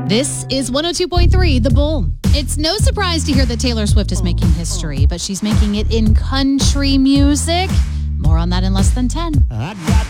This is 102.3 The Bull. It's no surprise to hear that Taylor Swift is making history, but she's making it in country music. More on that in less than 10.